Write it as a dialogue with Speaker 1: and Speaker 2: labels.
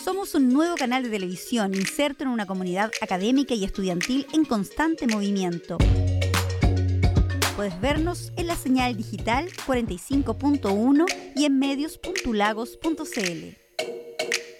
Speaker 1: Somos un nuevo canal de televisión inserto en una comunidad académica y estudiantil en constante movimiento. Puedes vernos en la señal digital 45.1 y en medios.lagos.cl.